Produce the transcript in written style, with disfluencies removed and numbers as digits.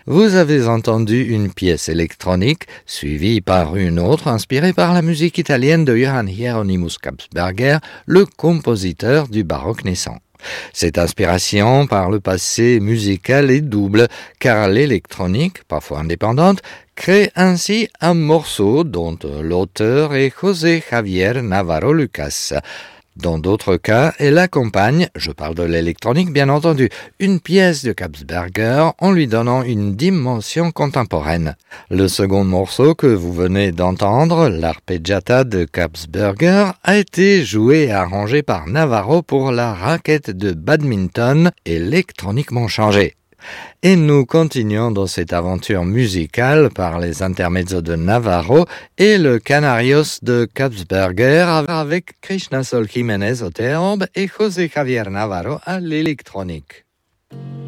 Vous avez entendu une pièce électronique suivie par une autre inspirée par la musique italienne de Johann Hieronymus Kapsberger, le compositeur du baroque naissant. Cette inspiration par le passé musical est double, car l'électronique, parfois indépendante, crée ainsi un morceau dont l'auteur est José Javier Navarro Lucas. Dans d'autres cas, elle accompagne, je parle de l'électronique bien entendu, une pièce de Kapsberger en lui donnant une dimension contemporaine. Le second morceau que vous venez d'entendre, l'Arpeggiata de Kapsberger, a été joué et arrangé par Navarro pour la raquette de badminton électroniquement changée. Et nous continuons dans cette aventure musicale par les intermezzos de Navarro et le Canarios de Kapsberger avec Krishna Sol Jiménez au théorbe et José Javier Navarro à l'électronique.